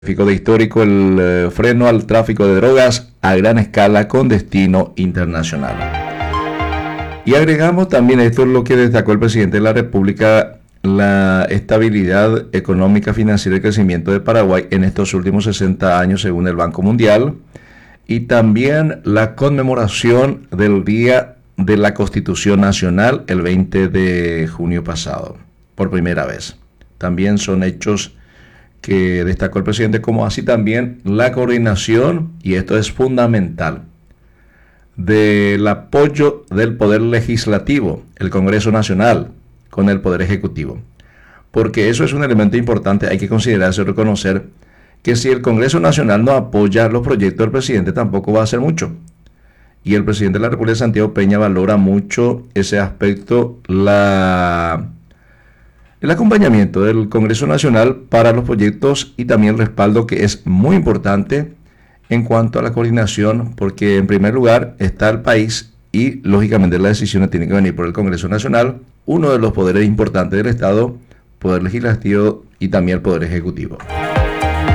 De histórico el freno al tráfico de drogas a gran escala con destino internacional. Y agregamos también, esto es lo que destacó el presidente de la República, la estabilidad económica, financiera y crecimiento de Paraguay en estos últimos 60 años según el Banco Mundial, y también la conmemoración del Día de la Constitución Nacional el 20 de junio pasado, por primera vez. También son hechos que destacó el presidente, como así también la coordinación, y esto es fundamental, del apoyo del Poder Legislativo, el Congreso Nacional, con el Poder Ejecutivo. Porque eso es un elemento importante, hay que considerarse y reconocer que si el Congreso Nacional no apoya los proyectos del presidente, tampoco va a hacer mucho. Y el presidente de la República, Santiago Peña, valora mucho ese aspecto, el acompañamiento del Congreso Nacional para los proyectos y también el respaldo, que es muy importante en cuanto a la coordinación, porque en primer lugar está el país y lógicamente las decisiones tienen que venir por el Congreso Nacional, uno de los poderes importantes del Estado, Poder Legislativo y también el Poder Ejecutivo.